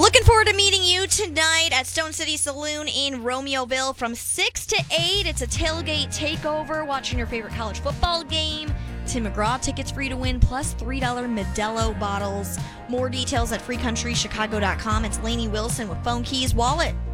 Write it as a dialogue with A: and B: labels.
A: Looking forward to meeting you tonight at Stone City Saloon in Romeoville from 6 to 8. It's a tailgate takeover, watching your favorite college football game. Tim McGraw tickets free to win, plus $3 Modelo bottles. More details at freecountrychicago.com. It's Lainey Wilson with Phone Keys Wallet.